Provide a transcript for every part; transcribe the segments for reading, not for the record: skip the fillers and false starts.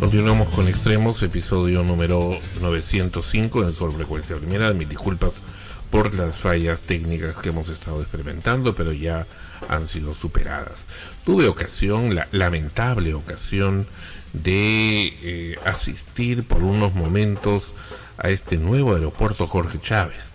Continuamos con Extremos, episodio número 905 en Sol Frecuencia Primera. Mis disculpas por las fallas técnicas que hemos estado experimentando, pero ya han sido superadas. Tuve ocasión, la lamentable ocasión, de asistir por unos momentos a este nuevo aeropuerto Jorge Chávez.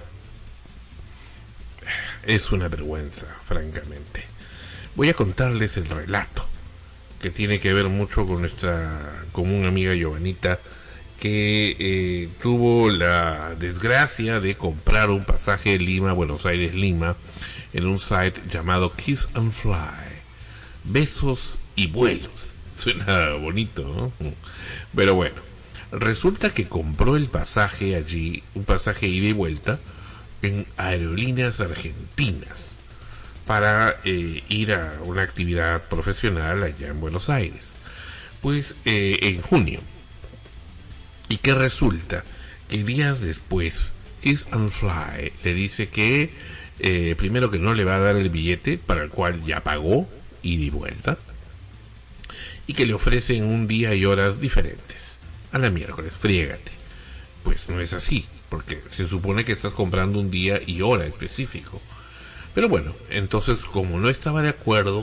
Es una vergüenza, francamente. Voy a contarles el relato, que tiene que ver mucho con nuestra común amiga Giovanita, que tuvo la desgracia de comprar un pasaje Lima-Buenos Aires-Lima en un site llamado Kiss and Fly. Besos y vuelos. Suena bonito, ¿no? Pero bueno, resulta que compró el pasaje allí, un pasaje ida y vuelta, en Aerolíneas Argentinas, para ir a una actividad profesional allá en Buenos Aires, pues en junio. Y que resulta que días después Kiss and Fly le dice que primero que no le va a dar el billete, para el cual ya pagó ida y vuelta, y que le ofrecen un día y horas diferentes. A la miércoles, friégate. Pues no es así, porque se supone que estás comprando un día y hora específico. Pero bueno, entonces como no estaba de acuerdo,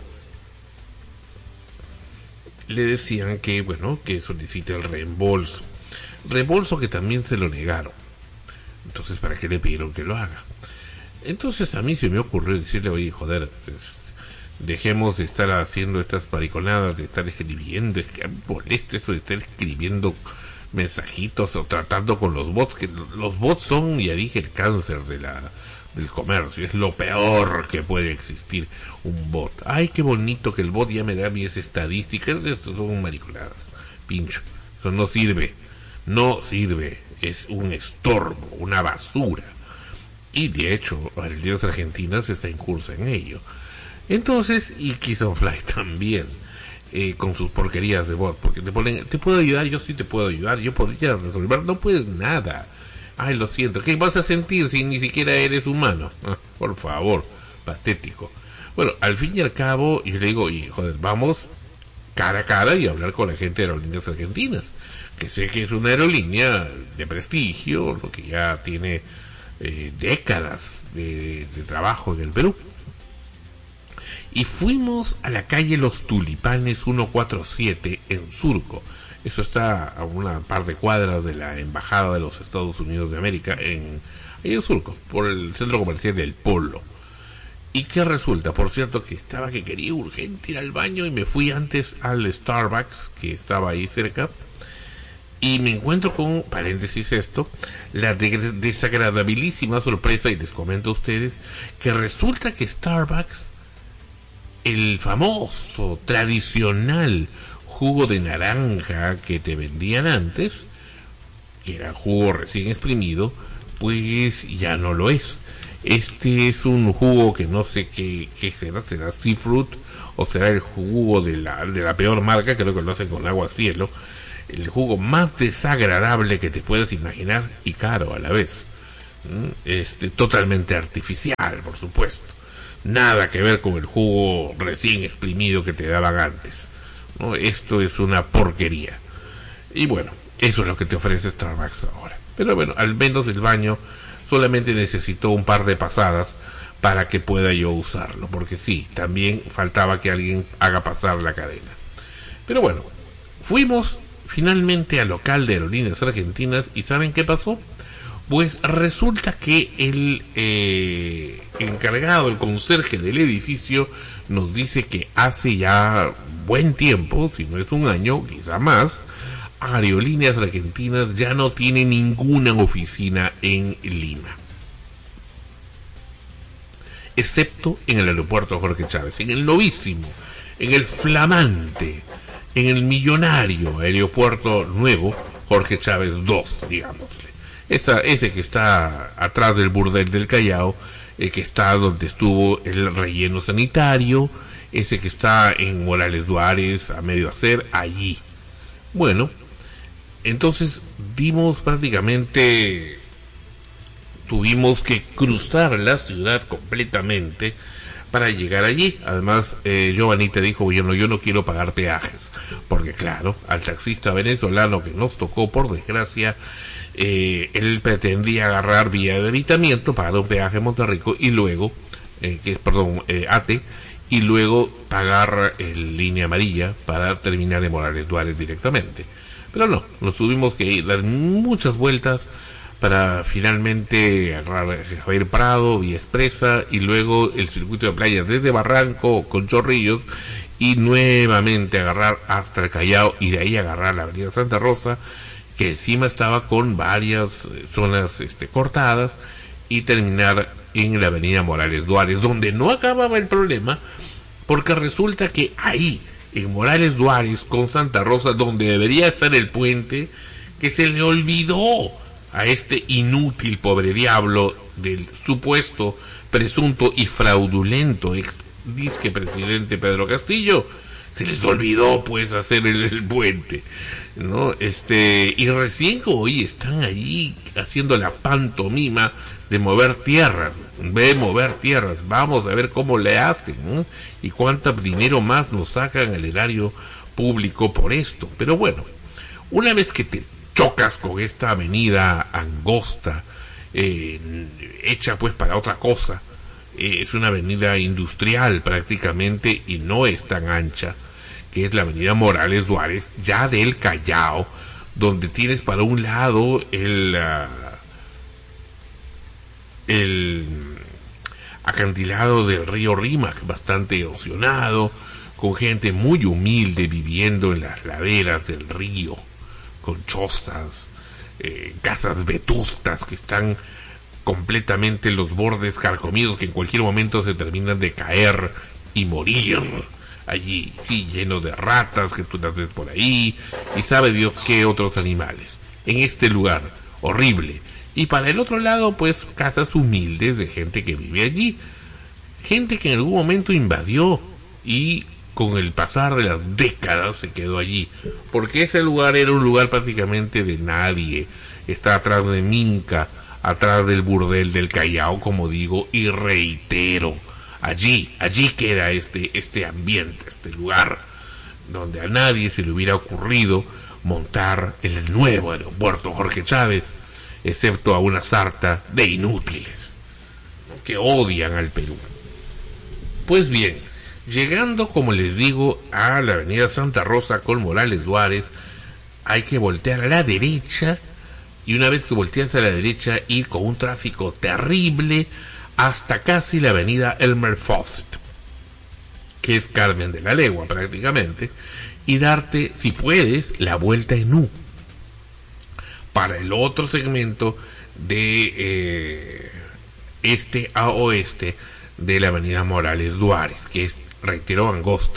le decían que, bueno, que solicite el reembolso. Reembolso que también se lo negaron. Entonces, ¿para qué le pidieron que lo haga? Entonces a mí se me ocurrió decirle, oye, joder, pues, dejemos de estar haciendo estas mariconadas, de estar escribiendo, es que me molesta eso de estar escribiendo mensajitos o tratando con los bots, que los bots son, ya dije, el cáncer del comercio, es lo peor que puede existir, un bot. Ay, qué bonito que el bot ya me da mis estadísticas, esto son mariconadas, pincho, eso no sirve, es un estorbo, una basura. Y de hecho, Aerolíneas Argentinas está en curso en ello. Entonces, y Kiss and Fly también, con sus porquerías de bot, porque te ponen, ¿te puedo ayudar? Yo sí te puedo ayudar, yo podría resolver, no puedes nada. Ay, lo siento, ¿qué vas a sentir si ni siquiera eres humano? Ah, por favor, patético. Bueno, al fin y al cabo, yo le digo, oye, joder, vamos cara a cara y hablar con la gente de Aerolíneas Argentinas, que sé que es una aerolínea de prestigio, lo que ya tiene décadas de trabajo en el Perú. Y fuimos a la calle Los Tulipanes 147 en Surco. Eso está a una par de cuadras de la Embajada de los Estados Unidos de América, ahí en Surco, por el centro comercial del Polo. Y que resulta, por cierto, que quería urgente ir al baño y me fui antes al Starbucks, que estaba ahí cerca, y me encuentro con, paréntesis esto, la desagradabilísima sorpresa, y les comento a ustedes, que resulta que Starbucks, el famoso, tradicional jugo de naranja que te vendían antes, que era jugo recién exprimido, pues ya no lo es. Este es un jugo que no sé qué será Seafruit, o será el jugo de la peor marca, creo que lo hacen con agua cielo, el jugo más desagradable que te puedas imaginar, y caro a la vez. Totalmente artificial, por supuesto. Nada que ver con el jugo recién exprimido que te daban antes, ¿no? Esto es una porquería. Y bueno, eso es lo que te ofrece Starbucks ahora. Pero bueno, al menos el baño solamente necesitó un par de pasadas para que pueda yo usarlo, porque sí, también faltaba que alguien haga pasar la cadena. Pero bueno, fuimos finalmente al local de Aerolíneas Argentinas, y ¿saben qué pasó? Pues resulta que el encargado, el conserje del edificio, nos dice que hace ya buen tiempo, si no es un año, quizá más, Aerolíneas Argentinas ya no tiene ninguna oficina en Lima, excepto en el aeropuerto Jorge Chávez, en el novísimo, en el flamante, en el millonario aeropuerto nuevo Jorge Chávez II, digámosle. Ese que está atrás del burdel del Callao, que está donde estuvo el relleno sanitario, ese que está en Morales Duárez, a medio hacer, allí. Bueno, entonces tuvimos que cruzar la ciudad completamente para llegar allí. Además, Giovanni te dijo, yo no quiero pagar peajes, porque claro, al taxista venezolano que nos tocó, por desgracia, él pretendía agarrar vía de evitamiento, pagar un peaje en Monterrico y luego, ATE, y luego pagar en línea amarilla para terminar en Morales Duárez directamente. Pero no, nos tuvimos que dar muchas vueltas para finalmente agarrar Javier Prado, Vía Expresa, y luego el circuito de playas desde Barranco con Chorrillos, y nuevamente agarrar hasta el Callao, y de ahí agarrar la avenida Santa Rosa, que encima estaba con varias zonas cortadas, y terminar en la avenida Morales Duárez, donde no acababa el problema, porque resulta que ahí, en Morales Duárez con Santa Rosa, donde debería estar el puente, que se le olvidó a este inútil pobre diablo del supuesto, presunto y fraudulento ex disque presidente Pedro Castillo, se les olvidó pues hacer el puente, ¿no? Y recién hoy están allí haciendo la pantomima de mover tierras, vamos a ver cómo le hacen, ¿no? Y cuánto dinero más nos sacan al erario público por esto. Pero bueno, una vez que te chocas con esta avenida angosta, hecha pues para otra cosa, es una avenida industrial prácticamente y no es tan ancha, que es la avenida Morales Duárez, ya del Callao, donde tienes para un lado el acantilado del río Rímac, bastante erosionado, con gente muy humilde viviendo en las laderas del río, con chozas, casas vetustas que están completamente en los bordes carcomidos, que en cualquier momento se terminan de caer y morir. Allí, sí, lleno de ratas que tú las ves por ahí, y sabe Dios qué otros animales, en este lugar horrible. Y para el otro lado, pues, casas humildes de gente que vive allí, gente que en algún momento invadió y con el pasar de las décadas se quedó allí, porque ese lugar era un lugar prácticamente de nadie. Está atrás de Minca, atrás del burdel del Callao, como digo, y reitero, allí queda este ambiente, este lugar donde a nadie se le hubiera ocurrido montar en el nuevo aeropuerto Jorge Chávez, excepto a una sarta de inútiles, ¿no?, que odian al Perú. Pues bien, llegando, como les digo, a la avenida Santa Rosa con Morales Duárez, hay que voltear a la derecha, y una vez que volteas a la derecha, ir con un tráfico terrible hasta casi la avenida Elmer Fawcett, que es Carmen de la Legua prácticamente, y darte, si puedes, la vuelta en U para el otro segmento de este a oeste de la avenida Morales Duárez, que es, reitero, angosta.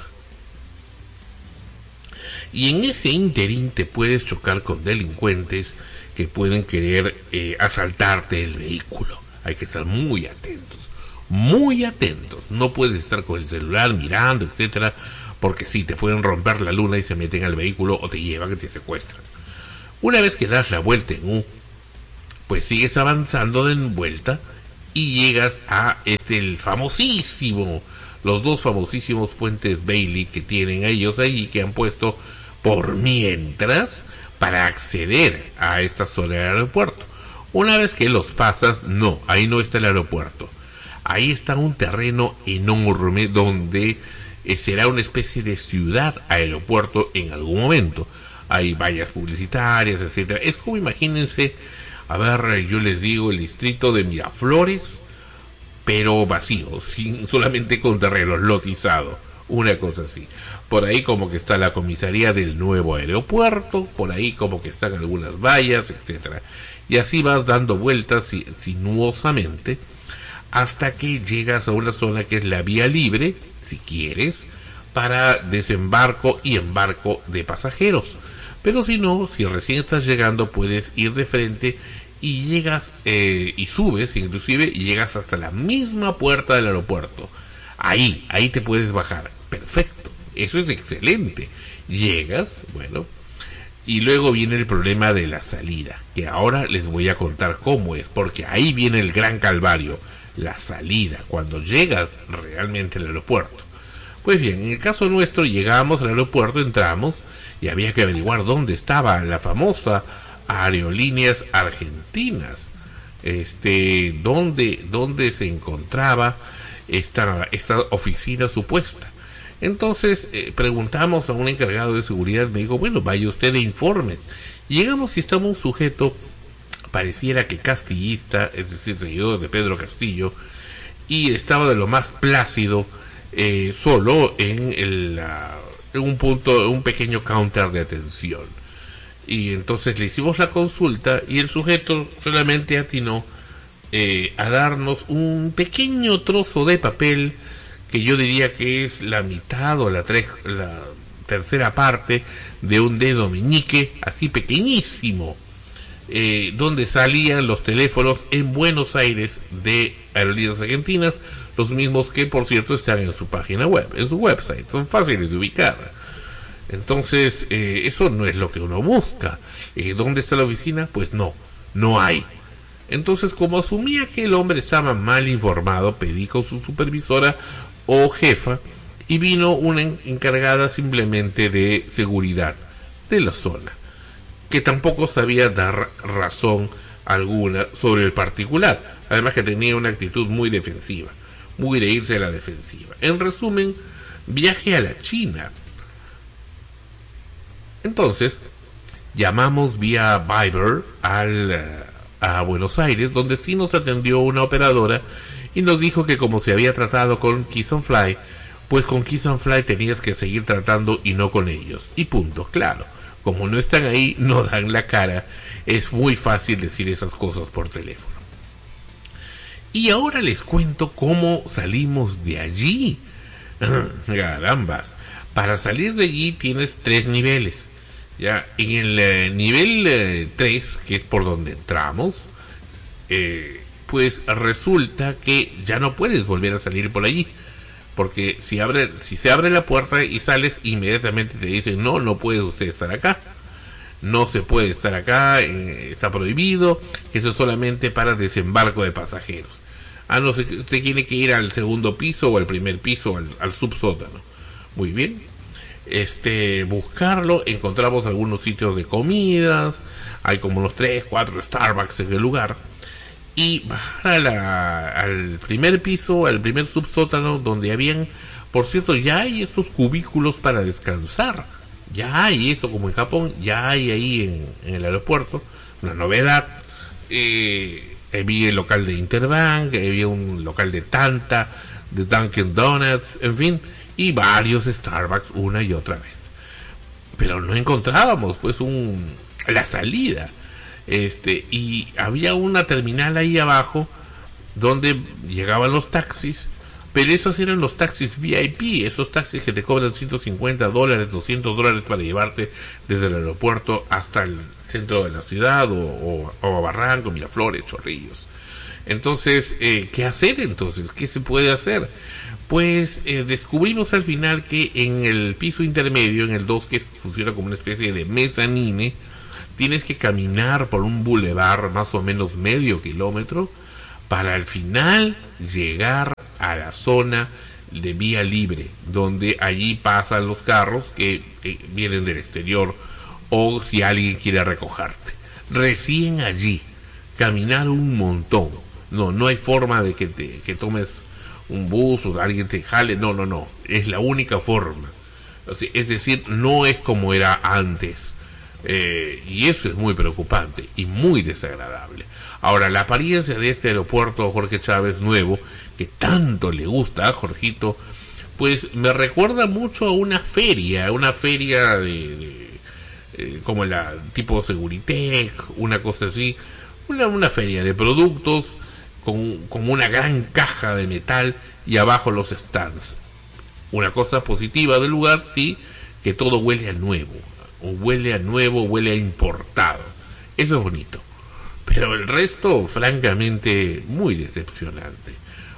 Y en ese interín te puedes chocar con delincuentes que pueden querer asaltarte el vehículo. Hay que estar muy atentos, no puedes estar con el celular mirando, etcétera, porque sí, te pueden romper la luna y se meten al vehículo o te llevan y te secuestran. Una vez que das la vuelta en U, pues sigues avanzando de vuelta y llegas a los dos famosísimos puentes Bailey que tienen ellos allí, que han puesto por mientras para acceder a esta zona del aeropuerto. Una vez que los pasas, no, ahí no está el aeropuerto. Ahí está un terreno enorme donde será una especie de ciudad aeropuerto en algún momento. Hay vallas publicitarias, etcétera. Es como, imagínense, a ver, yo les digo, el distrito de Miraflores, pero vacío, solamente con terrenos, lotizado, una cosa así. Por ahí como que está la comisaría del nuevo aeropuerto, por ahí como que están algunas vallas, etcétera. Y así vas dando vueltas sinuosamente hasta que llegas a una zona que es la vía libre, si quieres, para desembarco y embarco de pasajeros. Pero si no, si recién estás llegando, puedes ir de frente y llegas y subes, inclusive, y llegas hasta la misma puerta del aeropuerto. Ahí te puedes bajar. Perfecto, eso es excelente. Llegas, bueno, y luego viene el problema de la salida, que ahora les voy a contar cómo es, porque ahí viene el gran calvario. la salida, cuando llegas realmente al aeropuerto. Pues bien, en el caso nuestro llegamos al aeropuerto, entramos y había que averiguar dónde estaba la famosa Aerolíneas Argentinas, dónde se encontraba esta oficina supuesta. Entonces preguntamos a un encargado de seguridad, me dijo, bueno, vaya usted de informes. Llegamos y estaba un sujeto, pareciera que castillista, es decir, seguidor de Pedro Castillo, y estaba de lo más plácido, solo en un pequeño counter de atención. Y entonces le hicimos la consulta y el sujeto solamente atinó a darnos un pequeño trozo de papel que yo diría que es la mitad o la tercera parte de un dedo meñique, así pequeñísimo, donde salían los teléfonos en Buenos Aires de Aerolíneas Argentinas, los mismos que por cierto están en su página web, en su website, son fáciles de ubicar. Entonces eso no es lo que uno busca. ¿Dónde está la oficina? Pues no hay. Entonces, como asumía que el hombre estaba mal informado, pedí con su supervisora o jefa y vino una encargada simplemente de seguridad de la zona, que tampoco sabía dar razón alguna sobre el particular, además que tenía una actitud muy defensiva, muy de irse a la defensiva. En resumen, viaje a la China. Entonces, llamamos vía Viber a Buenos Aires, donde sí nos atendió una operadora y nos dijo que como se había tratado con Kiss on Fly, pues con Kiss on Fly tenías que seguir tratando y no con ellos. Y punto, claro. Como no están ahí, no dan la cara. Es muy fácil decir esas cosas por teléfono. Y ahora les cuento cómo salimos de allí. Carambas. Para salir de allí tienes 3 niveles. Ya, en el nivel 3, que es por donde entramos, pues resulta que ya no puedes volver a salir por allí, porque si se abre la puerta y sales, inmediatamente te dicen no puede usted estar acá, no se puede estar acá, está prohibido, eso es solamente para desembarco de pasajeros. No se tiene que ir al segundo piso o al primer piso, al subsótano. Muy bien. Buscarlo, encontramos algunos sitios de comidas, hay como unos 3, 4 Starbucks en el lugar, y bajar al primer piso, al primer subsótano, donde habían, por cierto, ya hay estos cubículos para descansar, ya hay eso, como en Japón, ya hay ahí en el aeropuerto, una novedad. Había el local de Interbank, había un local de Tanta, de Dunkin' Donuts, en fin, y varios Starbucks una y otra vez. Pero no encontrábamos pues la salida. Y había una terminal ahí abajo donde llegaban los taxis, pero esos eran los taxis VIP, esos taxis que te cobran $150, $200 para llevarte desde el aeropuerto hasta el centro de la ciudad o a Barranco, Miraflores, Chorrillos. Entonces, ¿qué hacer entonces? ¿Qué se puede hacer? Pues descubrimos al final que en el piso intermedio, en el 2, que funciona como una especie de mezanine, tienes que caminar por un bulevar más o menos medio kilómetro para al final llegar a la zona de vía libre, donde allí pasan los carros que vienen del exterior o si alguien quiere recogerte. Recién allí, caminar un montón. No hay forma de que tomes un bus o alguien te jale, no, es la única forma. Es decir, no es como era antes. Y eso es muy preocupante y muy desagradable. Ahora, la apariencia de este aeropuerto Jorge Chávez nuevo, que tanto le gusta a Jorgito, pues me recuerda mucho a una feria como la tipo Seguritech, una cosa así, una feria de productos con una gran caja de metal y abajo los stands. Una cosa positiva del lugar, sí, que todo huele a nuevo, huele a importado. Eso es bonito. Pero el resto, francamente, muy decepcionante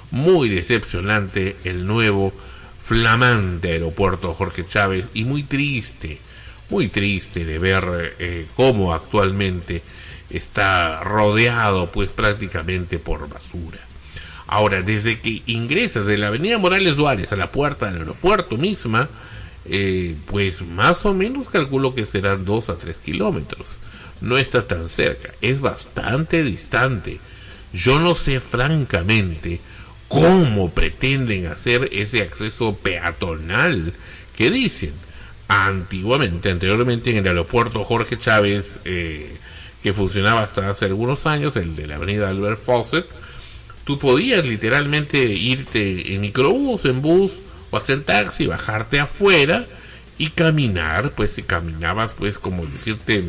el nuevo flamante aeropuerto Jorge Chávez, y muy triste de ver cómo actualmente está rodeado pues prácticamente por basura. Ahora, desde que ingresas de la avenida Morales Duárez a la puerta del aeropuerto misma, pues más o menos calculo que serán 2 a 3 kilómetros. No está tan cerca, es bastante distante. Yo no sé francamente cómo pretenden hacer ese acceso peatonal que dicen. Anteriormente en el aeropuerto Jorge Chávez, que funcionaba hasta hace algunos años, el de la avenida Albert Fawcett, tú podías literalmente irte en microbús, en bus o hasta en taxi, bajarte afuera y caminar, pues si caminabas, pues como decirte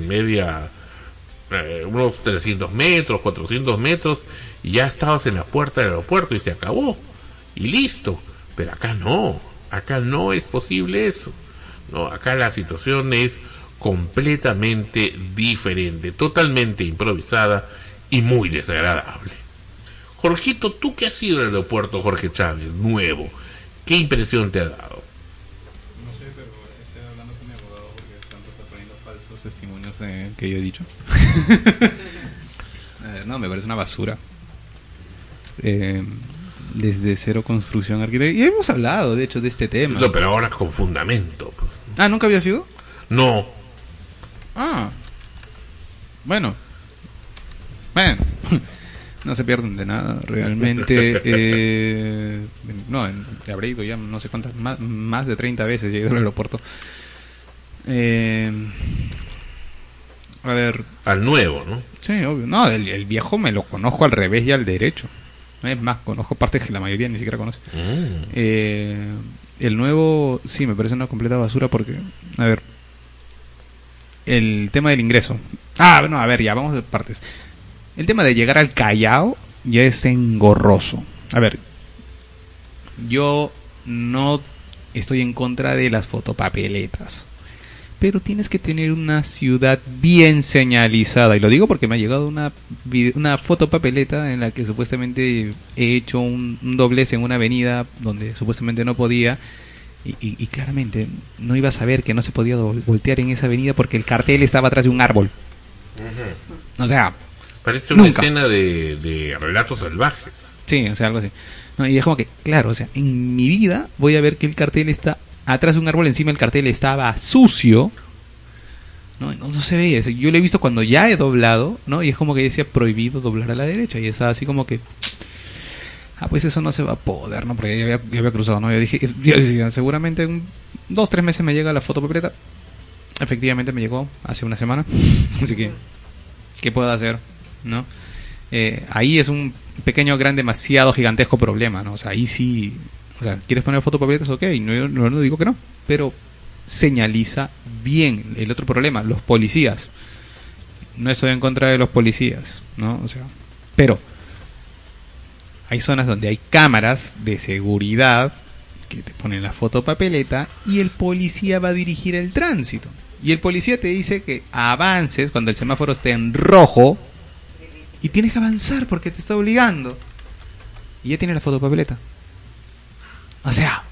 unos 300 metros, 400 metros, y ya estabas en la puerta del aeropuerto y se acabó, y listo. Pero acá no es posible eso. No, acá la situación es completamente diferente, totalmente improvisada y muy desagradable. Jorgito, tú que has ido al aeropuerto Jorge Chávez, nuevo, ¿qué impresión te ha dado? No sé, pero estoy hablando con mi abogado porque Santos está poniendo falsos testimonios que yo he dicho. No, me parece una basura. Desde cero construcción arquitectónica. Y hemos hablado, de hecho, de este tema. No, pero ahora con fundamento. Pues. Ah, ¿nunca había sido? No. Ah. Bueno. No se pierden de nada, realmente. No, habré ido ya no sé cuántas, más de 30 veces he ido al aeropuerto. A ver. Al nuevo, ¿no? Sí, obvio. No, el viejo me lo conozco al revés y al derecho. Es más, conozco partes que la mayoría ni siquiera conoce. El nuevo, sí, me parece una completa basura porque, a ver, el tema del ingreso. Bueno, a ver, ya, vamos de partes. El tema de llegar al Callao ya es engorroso. A ver, yo no estoy en contra de las fotopapeletas, pero tienes que tener una ciudad bien señalizada. Y lo digo porque me ha llegado una fotopapeleta en la que supuestamente he hecho un doblez en una avenida donde supuestamente no podía. Y claramente no iba a saber que no se podía voltear en esa avenida porque el cartel estaba atrás de un árbol. O sea, parece una escena de Relatos Salvajes. Sí, o sea, algo así. No, y es como que, claro, o sea, en mi vida voy a ver que el cartel está atrás de un árbol, encima el cartel estaba sucio. No se veía. Yo lo he visto cuando ya he doblado, ¿no? Y es como que decía prohibido doblar a la derecha. Y estaba así como que, pues eso no se va a poder, ¿no? Porque ya había cruzado, ¿no? Yo decía, seguramente en 2-3 meses me llega la fotopapeleta. Efectivamente me llegó hace una semana. Así que, ¿qué puedo hacer? ¿No? Ahí es un pequeño, gran, demasiado gigantesco problema, ¿no? O sea, ahí sí, o sea, ¿quieres poner fotopapeletas? Ok, no digo que no, pero señaliza bien. El otro problema, los policías. No estoy en contra de los policías, ¿no? O sea, pero hay zonas donde hay cámaras de seguridad que te ponen la fotopapeleta y el policía va a dirigir el tránsito. Y el policía te dice que avances cuando el semáforo esté en rojo y tienes que avanzar porque te está obligando. Y ya tiene la fotopapeleta. O sea,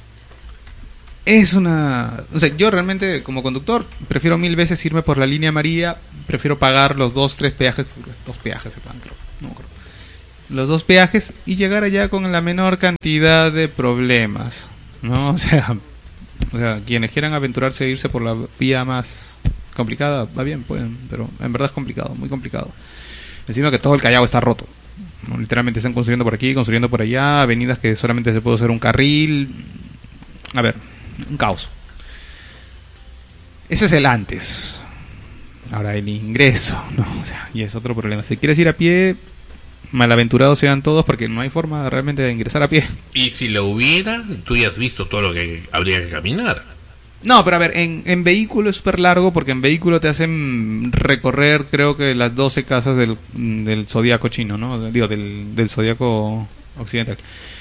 o sea, yo realmente como conductor prefiero 1000 veces irme por la línea amarilla. Prefiero pagar los 2-3 peajes. 2 peajes se pagan, creo. No creo. Los 2 peajes y llegar allá con la menor cantidad de problemas, ¿no? O sea, quienes quieran aventurarse a irse por la vía más complicada, va bien, pueden, pero en verdad es complicado, muy complicado. Encima que todo el Callao está roto, ¿no? Literalmente están construyendo por aquí, construyendo por allá, avenidas que solamente se puede usar un carril. A ver, un caos. Ese es el antes. Ahora el ingreso, ¿no? O sea, y es otro problema. Si quieres ir a pie, malaventurados sean todos porque no hay forma realmente de ingresar a pie. Y si lo hubiera, tú ya has visto todo lo que habría que caminar. No, pero a ver, en vehículo es súper largo porque en vehículo te hacen recorrer creo que las 12 casas del zodiaco chino, ¿no? Digo, del zodiaco occidental.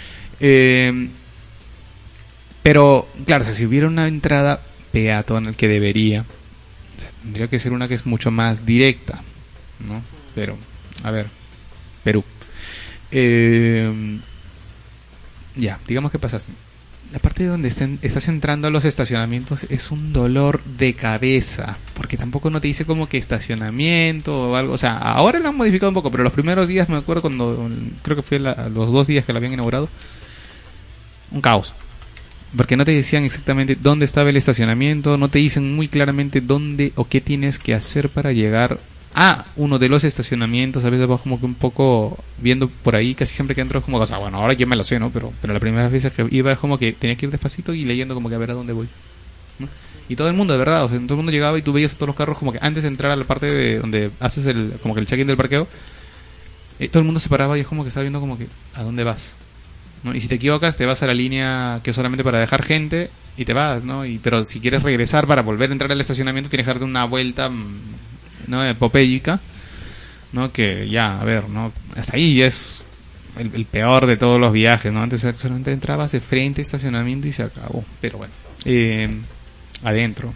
Pero, claro, o sea, si hubiera una entrada peatonal que debería, o sea, tendría que ser una que es mucho más directa, ¿no? Pero, a ver, Perú. Ya, digamos que pasaste. la parte donde estás entrando a los estacionamientos es un dolor de cabeza, porque tampoco no te dice como que estacionamiento o algo. O sea, ahora lo han modificado un poco, pero los primeros días me acuerdo cuando, creo que fue los 2 días que lo habían inaugurado, un caos. Porque no te decían exactamente dónde estaba el estacionamiento, no te dicen muy claramente dónde o qué tienes que hacer para llegar a uno de los estacionamientos. A veces vas como que un poco viendo por ahí, casi siempre que entro es como, o sea, bueno, ahora yo me lo sé, ¿no? Pero la primera vez que iba es como que tenía que ir despacito y leyendo como que a ver a dónde voy, ¿no? Y todo el mundo, de verdad, o sea, todo el mundo llegaba y tú veías a todos los carros como que antes de entrar a la parte de donde haces como que el check-in del parqueo, todo el mundo se paraba y es como que estaba viendo como que ¿a dónde vas? ¿No? Y si te equivocas te vas a la línea que es solamente para dejar gente y te vas, ¿no? Pero si quieres regresar para volver a entrar al estacionamiento tienes que darte una vuelta, ¿no? Epopélica, ¿no? Que ya, a ver, ¿no? Hasta ahí ya es el peor de todos los viajes, ¿no? Antes solamente entrabas de frente a estacionamiento y se acabó. Pero bueno, adentro,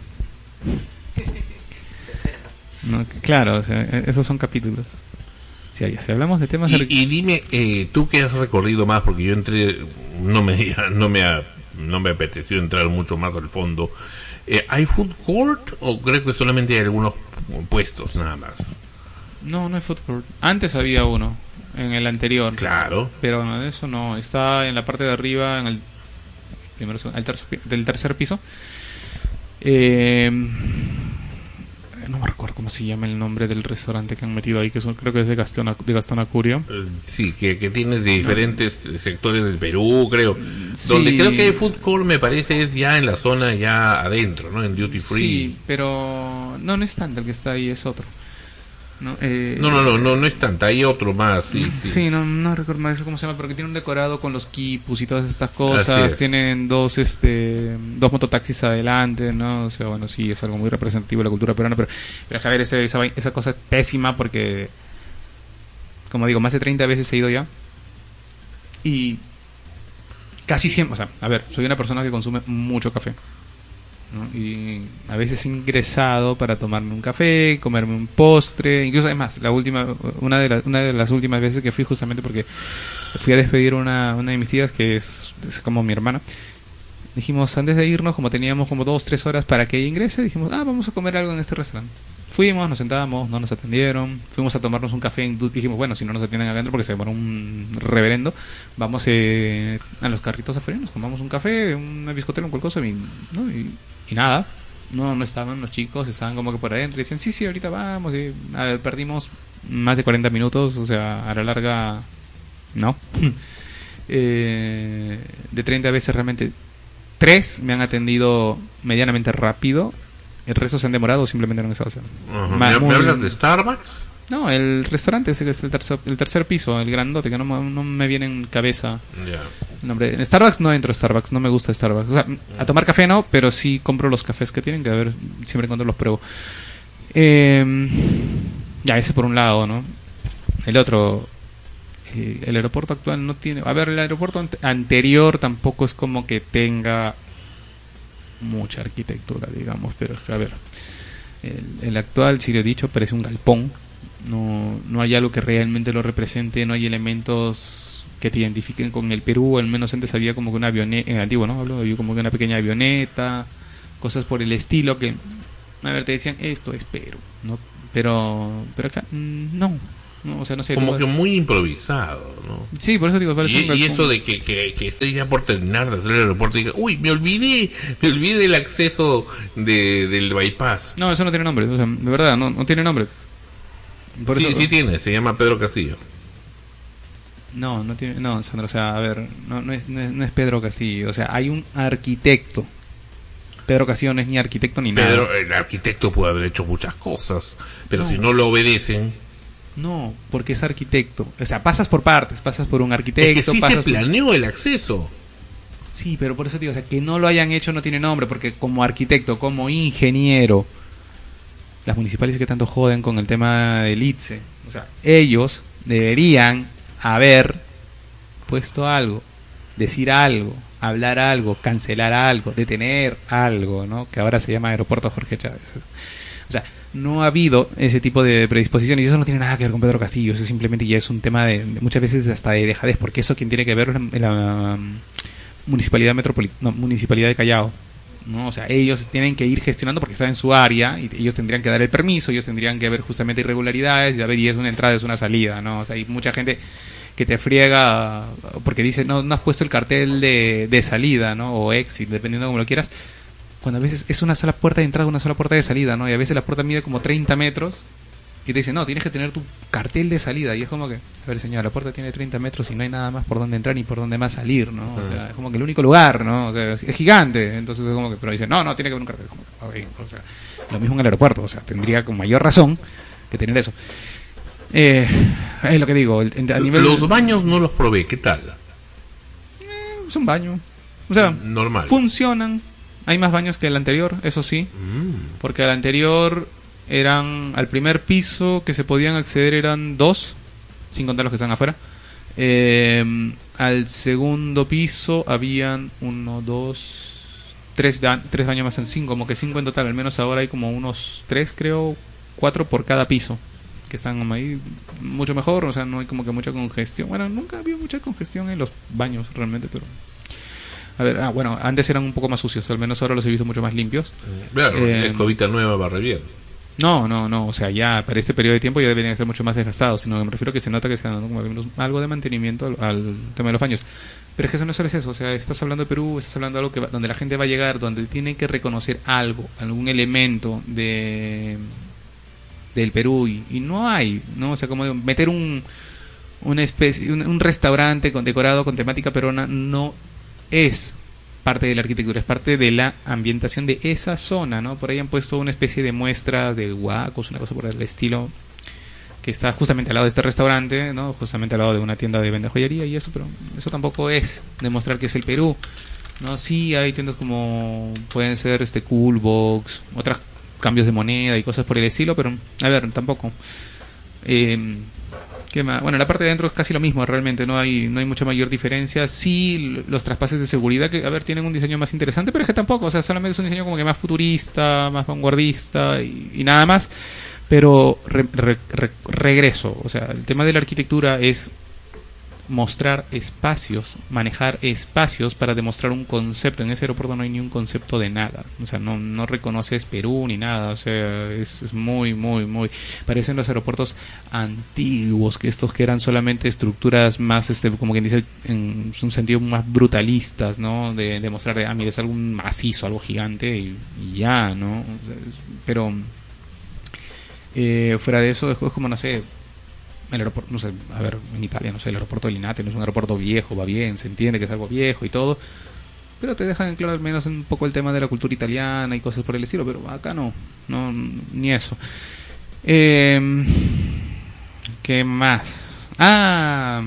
¿no? Claro, o sea, esos son capítulos. Si hablamos de temas y dime, tú que has recorrido más, porque yo entré, no me apeteció entrar mucho más al fondo. ¿Hay food court o creo que solamente hay algunos puestos nada más? No hay food court. Antes había uno en el anterior. Claro. Pero no, eso no. Está en la parte de arriba, en el del tercer piso. No me recuerdo cómo se llama el nombre del restaurante que han metido ahí, creo que es de Gastón Acurio. Sí, que tiene de diferentes sectores del Perú, creo. Sí. Donde creo que hay food court, me parece, es ya en la zona ya adentro, ¿no? En duty free. Sí, pero no es tanto el que está ahí, es otro. No es tanta, hay otro más. Sí. No recuerdo más cómo se llama, pero que tiene un decorado con los quipus y todas estas cosas. Tienen dos mototaxis adelante, ¿no? O sea, bueno, sí, es algo muy representativo de la cultura peruana, pero a ver, esa cosa es pésima porque, como digo, más de 30 veces he ido ya y casi siempre, o sea, a ver, soy una persona que consume mucho café, ¿no? Y a veces he ingresado para tomarme un café, comerme un postre, incluso además una de las últimas veces que fui, justamente porque fui a despedir una de mis tías que es como mi hermana. Dijimos, antes de irnos, como teníamos como 2-3 horas para que ella ingrese, dijimos, vamos a comer algo en este restaurante. Fuimos, nos sentamos, no nos atendieron, fuimos a tomarnos un café, dijimos, bueno, si no nos atienden adentro porque se demoró un reverendo, vamos a los carritos afuera, nos tomamos un café, una biscotera, un cualquier cosa, y nada, no estaban los chicos, estaban como que por adentro, y decían, sí, ahorita vamos, y perdimos más de 40 minutos, o sea, a la larga, no. De 30 veces realmente 3 me han atendido medianamente rápido. El resto se han demorado o simplemente no han estado haciendo. ¿Me hablas de Starbucks? No, el restaurante ese que es el tercer piso, el grandote, que no me viene en cabeza el nombre. En Starbucks no entro a Starbucks, no me gusta Starbucks. O sea, a tomar café no, pero sí compro los cafés que tienen, que a ver, siempre cuando los pruebo. Ya, ese por un lado, ¿no? El otro... el aeropuerto actual no tiene... A ver, el aeropuerto anterior tampoco es como que tenga mucha arquitectura, digamos, pero es que, a ver, el actual, si lo he dicho, parece un galpón. No hay algo que realmente lo represente, no hay elementos que te identifiquen con el Perú. Al menos antes había como que una avioneta, en el antiguo, ¿no? Había como que una pequeña avioneta, cosas por el estilo que, a ver, te decían, esto es Perú, ¿no? Pero acá, no, o sea, no sé. Como que muy improvisado, ¿no? Sí, por eso digo, parece un galpón. Y eso de que esté ya por terminar de hacer el aeropuerto y diga, uy, me olvidé del acceso del bypass. No, eso no tiene nombre, o sea, de verdad, no tiene nombre. Por sí, eso, sí tiene, se llama Pedro Castillo. No tiene, no, Sandro, o sea, a ver, no es Pedro Castillo, o sea, hay un arquitecto. Pedro Castillo no es ni arquitecto ni nada. El arquitecto puede haber hecho muchas cosas, pero si no lo obedecen... No, porque es arquitecto. O sea, pasas por partes, pasas por un arquitecto. Es que sí se planeó el acceso. Sí, pero por eso digo, o sea, que no lo hayan hecho no tiene nombre, porque como arquitecto, como ingeniero, las municipales que tanto joden con el tema del ITSE, o sea, ellos deberían haber puesto algo, decir algo, hablar algo, cancelar algo, detener algo, ¿no? Que ahora se llama Aeropuerto Jorge Chávez. O sea, no ha habido ese tipo de predisposiciones y eso no tiene nada que ver con Pedro Castillo. Eso simplemente ya es un tema de muchas veces hasta de dejadez, porque eso quien tiene que ver Municipalidad de Callao, ¿no? O sea, ellos tienen que ir gestionando porque están en su área y ellos tendrían que dar el permiso, ellos tendrían que ver justamente irregularidades y a ver, y es una entrada, es una salida, ¿no? O sea, hay mucha gente que te friega porque dice, no has puesto el cartel de salida, ¿no? O exit, dependiendo de cómo lo quieras, cuando a veces es una sola puerta de entrada, una sola puerta de salida, ¿no? Y a veces la puerta mide como 30 metros y te dicen, no, tienes que tener tu cartel de salida. Y es como que, a ver, señor, la puerta tiene 30 metros y no hay nada más por donde entrar ni por donde más salir, ¿no? O sea, es como que el único lugar, ¿no? O sea, es gigante. Entonces es como que, pero dicen, no, tiene que haber un cartel. Como que, okay, o sea, lo mismo en el aeropuerto, o sea, tendría con mayor razón que tener eso. Es lo que digo, a nivel... Los baños no los probé, ¿qué tal? Es un baño. O sea, normal. Funcionan. Hay más baños que el anterior, eso sí. Porque el anterior eran, al primer piso que se podían acceder eran 2, sin contar los que están afuera. Al segundo piso habían 1, 2, 3 baños más en 5, como que 5 en total. Al menos ahora hay como unos 3, creo, 4 por cada piso, que están ahí mucho mejor. O sea, no hay como que mucha congestión. Bueno, nunca había mucha congestión en los baños realmente, pero... A ver, bueno, antes eran un poco más sucios, al menos ahora los he visto mucho más limpios. Claro, la escobita nueva va re bien. No, o sea, ya para este periodo de tiempo ya deberían ser mucho más desgastados, sino que me refiero a que se nota que se dando como algo de mantenimiento al tema de los baños. Pero es que eso no solo es eso, o sea, estás hablando de Perú, estás hablando de algo donde la gente va a llegar, donde tiene que reconocer algo, algún elemento del Perú y no hay, ¿no? O sea, como meter una especie, un restaurante decorado con temática peruana no es parte de la arquitectura, es parte de la ambientación de esa zona, ¿no? Por ahí han puesto una especie de muestras de guacos, una cosa por el estilo, que está justamente al lado de este restaurante, ¿no? Justamente al lado de una tienda de venta joyería y eso, pero eso tampoco es demostrar que es el Perú, ¿no? Sí hay tiendas como pueden ser Coolbox, otros cambios de moneda y cosas por el estilo, pero a ver, tampoco. ¿Qué más? Bueno, la parte de adentro es casi lo mismo, realmente no hay mucha mayor diferencia. Sí, los traspases de seguridad, que a ver, tienen un diseño más interesante, pero es que tampoco, o sea, solamente es un diseño como que más futurista, más vanguardista y nada más. Pero regreso, o sea, el tema de la arquitectura es mostrar espacios, manejar espacios para demostrar un concepto. En ese aeropuerto no hay ni un concepto de nada, o sea, no reconoces Perú ni nada, o sea, es muy parecen los aeropuertos antiguos, que estos que eran solamente estructuras más, como quien dice, en un sentido más brutalistas, ¿no? De demostrar, mira, es algo macizo, algo gigante y ya, ¿no? O sea, pero fuera de eso, es como, no sé, el aeropuerto, no sé, a ver, en Italia, no sé, el aeropuerto de Linate no es un aeropuerto viejo, va bien, se entiende que es algo viejo y todo, pero te dejan en claro al menos un poco el tema de la cultura italiana y cosas por el estilo, pero acá no ni eso. ¿Qué más? La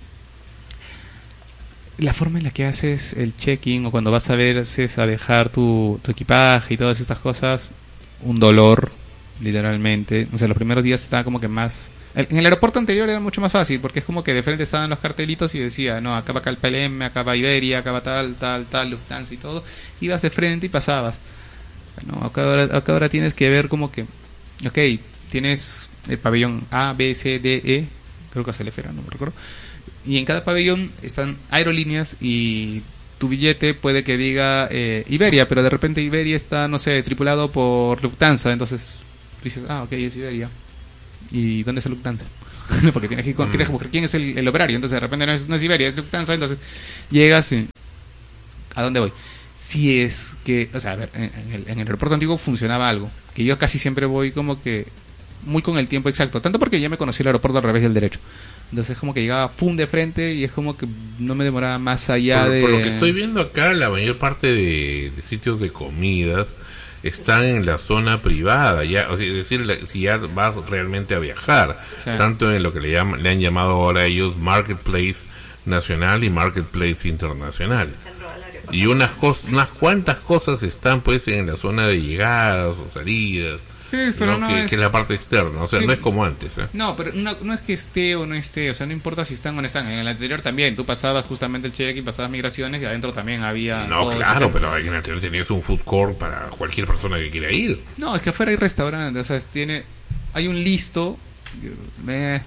forma en la que haces el check-in o cuando vas a dejar tu equipaje y todas estas cosas, un dolor, literalmente. O sea, los primeros días estaba como que más... En el aeropuerto anterior era mucho más fácil, porque es como que de frente estaban los cartelitos y decía, no, acá va KLM, acá va Iberia, acá va tal, Lufthansa y todo. Ibas de frente y pasabas. No, acá ahora tienes que ver como que, ok, tienes el pabellón A, B, C, D, E, creo que es el F, no me recuerdo. Y en cada pabellón están aerolíneas y tu billete puede que diga Iberia, pero de repente Iberia está, no sé, tripulado por Lufthansa, entonces dices, ok, es Iberia. ¿Y dónde es el Lufthansa? Porque tienes que buscar quién es el operario. Entonces de repente no es Iberia, es Lufthansa. Entonces llegas y... ¿a dónde voy? Si es que... O sea, a ver, en el aeropuerto antiguo funcionaba algo, que yo casi siempre voy como que muy con el tiempo exacto. Tanto porque ya me conocí el aeropuerto al revés del derecho. Entonces es como que llegaba de frente y es como que no me demoraba más allá de... Por lo que estoy viendo acá, la mayor parte de sitios de comidas están en la zona privada, ya, o sea, es decir, si ya vas realmente a viajar, sí. Tanto en lo que le han llamado ahora ellos Marketplace Nacional y Marketplace Internacional. Y unas cuantas cosas están pues en la zona de llegadas o salidas. Sí, pero ¿no? Que es la parte externa, o sea, sí. No es como antes, ¿eh? No, pero no es que esté o no esté, o sea, no importa si están o no están. En el anterior también, tú pasabas justamente el check-in, pasabas migraciones y adentro también había... No, claro, pero en el anterior tenías un food court para cualquier persona que quiera ir. No, es que afuera hay restaurantes, o sea, hay un listo,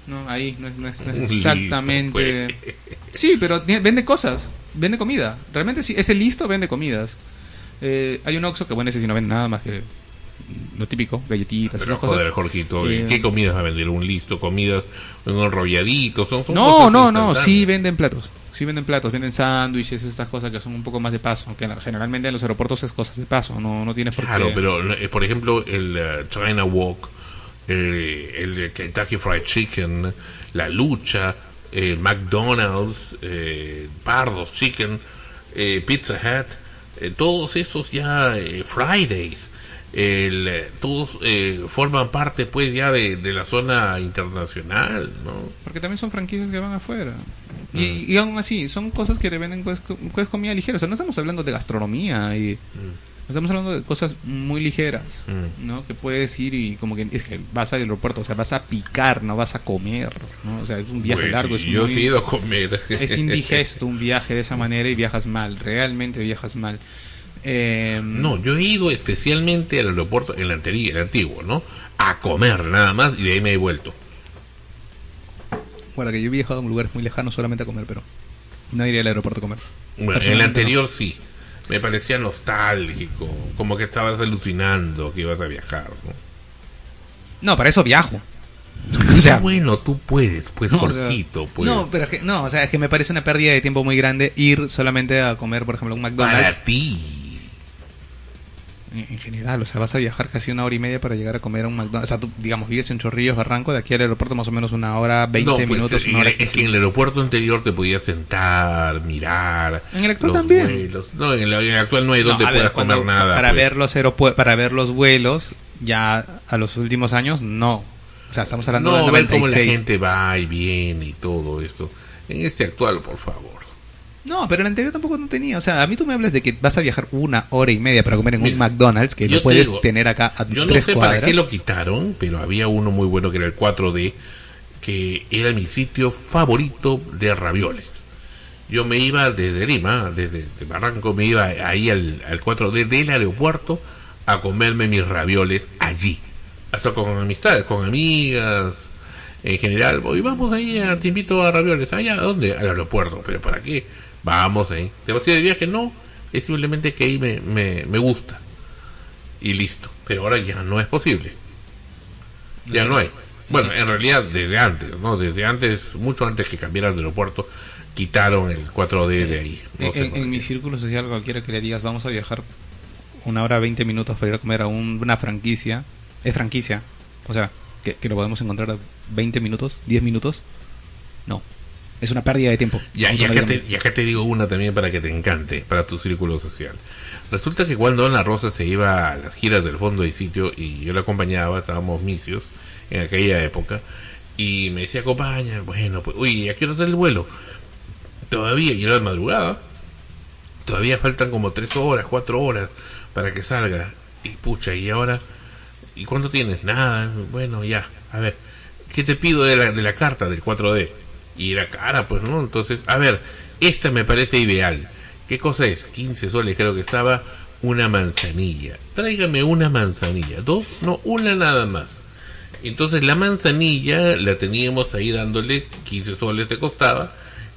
No, ahí no es Listo, exactamente. pues. Sí, pero vende cosas, vende comida. Realmente sí, ese listo vende comidas. Hay un Oxxo que bueno, ese sí no vende nada más que lo típico, galletitas, Pero esas cosas. joder, Jorgito, ¿qué comidas va a vender? ¿Un listo? ¿Comidas? ¿Un enrolladito? Son No, cosas no, instantáneas. sí venden platos. Sí venden platos, venden sándwiches, estas cosas que son un poco más de paso. Que generalmente en los aeropuertos es cosas de paso, no tienes por Claro, qué. pero por ejemplo el China Walk, el Kentucky Fried Chicken, la lucha, McDonald's, Pardos Chicken, Pizza Hut, todos esos ya Fridays, todos forman parte pues ya de la zona internacional, ¿no? Porque también son franquicias que van afuera. Y aún así, son cosas que te venden pues comida ligera. O sea, no estamos hablando de gastronomía y estamos hablando de cosas muy ligeras, ¿no? Que puedes ir y como que es que vas al aeropuerto, o sea, vas a picar, no vas a comer, ¿no? O sea, es un viaje Pues, largo. Es yo muy, he ido a comer. es indigesto un viaje de esa manera y viajas mal, realmente viajas mal. No, yo he ido especialmente al aeropuerto, el antiguo, ¿no? A comer nada más y de ahí me he vuelto. Bueno, que yo he viajado a lugares muy lejanos solamente a comer, pero no iría al aeropuerto a comer. Bueno, en el Personalmente anterior no. sí. Me parecía nostálgico, como que estabas alucinando que ibas a viajar, ¿no? No, para eso viajo. O sea, Bueno, tú puedes, pues, no, o sea, Jorgito, pues. no, pero es que, no, o sea, es que me parece una pérdida de tiempo muy grande ir solamente a comer, por ejemplo, un McDonald's. Para ti. En general, o sea, vas a viajar casi 1 hora y media para llegar a comer a un McDonald's. O sea, tú, digamos, vives en Chorrillos, Barranco, de aquí al aeropuerto más o menos 1 hora, 20 No, pues, minutos, 1 hora. es que en el aeropuerto anterior te podías sentar, mirar. En el actual los también. vuelos. No, en el actual no hay donde No, a ver, puedas comer nada. Para pues. ver los para ver los vuelos, ya a los últimos años, no. O sea, estamos hablando No, del ver cómo la 96. gente va y viene y todo esto. En este actual, por favor. No, pero el anterior tampoco no tenía. O sea, a mí tú me hablas de que vas a viajar 1 hora y media para comer en Mira, un McDonald's que yo lo te puedes digo, tener acá a Yo no 3 sé cuadras. para qué lo quitaron, pero había uno muy bueno que era el 4D, que era mi sitio favorito de ravioles. Yo me iba desde Lima, desde Barranco, me iba ahí al 4D del aeropuerto a comerme mis ravioles allí. Hasta con amistades, con amigas, en general. Hoy vamos ahí, te invito a ravioles. ¿Allá? ¿A dónde? Al aeropuerto. ¿Pero para qué? Vamos ahí. ¿Te vas a ir de viaje? No. Es simplemente que ahí me gusta. Y listo. Pero ahora ya no es posible. Ya no hay. Bueno, en realidad desde antes, ¿no? Desde antes, mucho antes que cambiara el aeropuerto, quitaron el 4D de ahí. No sé por En qué. mi círculo social, cualquiera que le digas, vamos a viajar 1 hora 20 minutos para ir a comer a una franquicia, es franquicia. O sea, que lo podemos encontrar a 20 minutos, 10 minutos. No. Es una pérdida de tiempo. Y acá te digo una también para que te encante, para tu círculo social. Resulta que cuando Ana Rosa se iba a las giras del fondo de sitio y yo la acompañaba, estábamos misios en aquella época, y me decía, acompaña, bueno, pues, uy, ¿a qué hora es el vuelo? Todavía, y era de madrugada, todavía faltan como 3 horas, 4 horas para que salga. Y pucha, y ahora, ¿y cuánto tienes? Nada, bueno, ya, a ver, ¿qué te pido de la carta del 4D? Y era cara, pues, ¿no? Entonces, a ver, esta me parece ideal. ¿Qué cosa es? 15 soles creo que estaba, una manzanilla. Tráigame una manzanilla. 2, no, una nada más. Entonces la manzanilla la teníamos ahí dándole 15 soles te costaba.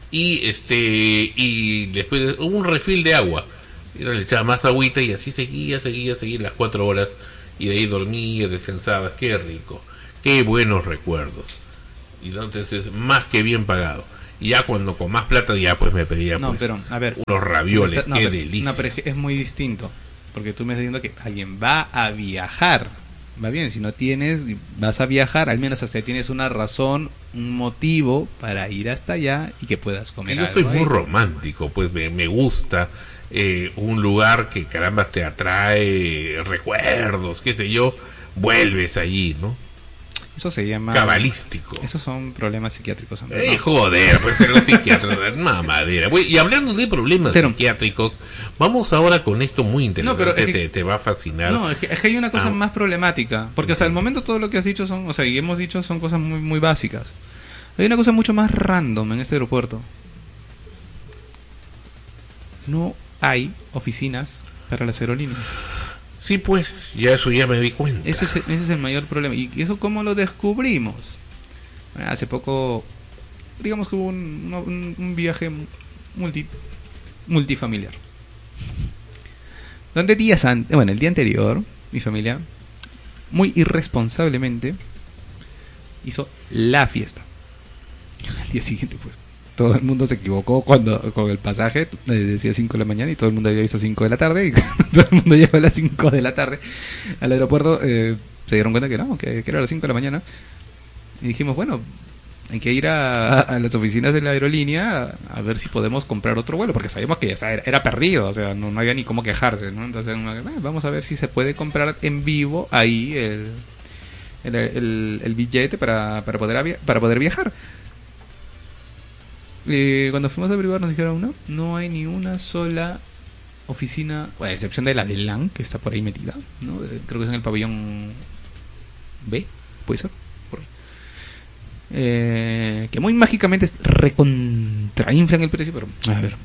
Y después un refil de agua. Y le echaba más agüita y así seguía las 4 horas. Y de ahí dormía, descansabas. Qué rico. Qué buenos recuerdos. Y entonces es más que bien pagado. Y ya cuando con más plata ya pues me pedía No, pues, pero, a ver, unos ravioles, no, qué pero, delicia. no, pero es muy distinto. Porque tú me estás diciendo que alguien va a viajar. Va bien, si no tienes, vas a viajar, al menos hasta tienes una razón, un motivo para ir hasta allá y que puedas comer Yo algo soy muy ahí. romántico, pues me gusta un lugar que caramba te atrae recuerdos, qué sé yo, vuelves allí, ¿no? Eso se llama... Cabalístico. Esos son problemas psiquiátricos, amigo. ¿No? Joder, pues en los psiquiatras, mamadera. Güey, y hablando de problemas Pero- psiquiátricos, vamos ahora con esto muy interesante, No, pero es que- te va a fascinar. No, es que hay una cosa Ah. más problemática. Porque hasta el momento todo lo que has dicho son, o sea, y hemos dicho son cosas muy, muy básicas. Hay una cosa mucho más random en este aeropuerto. No hay oficinas para las aerolíneas. Sí, pues, ya eso ya me di cuenta. Ese es el mayor problema. ¿Y eso cómo lo descubrimos? Hace poco, digamos que hubo un viaje multifamiliar. Donde días antes, bueno, el día anterior, mi familia, muy irresponsablemente, hizo la fiesta. Al día siguiente, pues, todo el mundo se equivocó con el pasaje, decía 5 de la mañana y todo el mundo había visto 5 de la tarde, y todo el mundo llegó a las 5 de la tarde al aeropuerto, se dieron cuenta que no, que era a las 5 de la mañana, y dijimos, bueno, hay que ir a las oficinas de la aerolínea a ver si podemos comprar otro vuelo, porque sabíamos que era perdido, o sea, no había ni cómo quejarse, ¿no? Entonces, vamos a ver si se puede comprar en vivo ahí el billete para poder viajar. Cuando fuimos a averiguar nos dijeron, no hay ni una sola oficina, a excepción de la de LAN, que está por ahí metida, ¿no? Creo que es en el pabellón B, puede ser, que muy mágicamente recontrainflan el precio, pero a ver,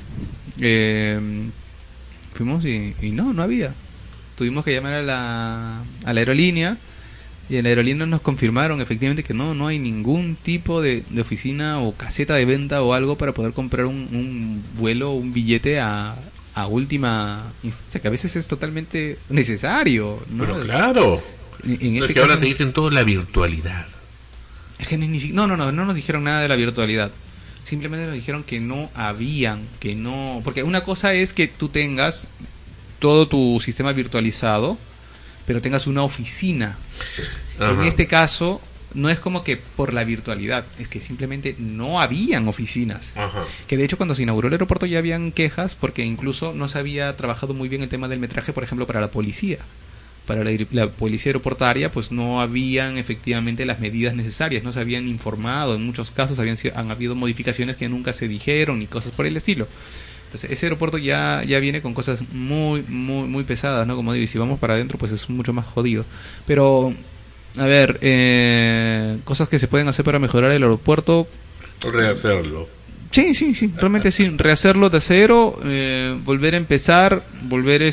fuimos y no había. Tuvimos que llamar a la aerolínea, y en la aerolínea nos confirmaron efectivamente que no hay ningún tipo de oficina o caseta de venta o algo para poder comprar un vuelo o un billete a última instancia, que a veces es totalmente necesario, ¿no? Pero claro, en es que ahora te dicen todo la virtualidad. Es que no nos dijeron nada de la virtualidad. Simplemente nos dijeron que no habían, porque una cosa es que tú tengas todo tu sistema virtualizado, pero tengas una oficina. Ajá. En este caso, no es como que por la virtualidad, es que simplemente no habían oficinas. Ajá. Que de hecho cuando se inauguró el aeropuerto ya habían quejas, porque incluso no se había trabajado muy bien el tema del metraje, por ejemplo, para la policía. Para la policía aeroportuaria, pues no habían efectivamente las medidas necesarias, no se habían informado, en muchos casos han habido modificaciones que nunca se dijeron y cosas por el estilo. Entonces ese aeropuerto ya viene con cosas muy, muy, muy pesadas, ¿no? Como digo, y si vamos para adentro, pues es mucho más jodido. Pero, a ver, cosas que se pueden hacer para mejorar el aeropuerto. Rehacerlo. Sí, realmente sí, rehacerlo de cero, volver a empezar, volver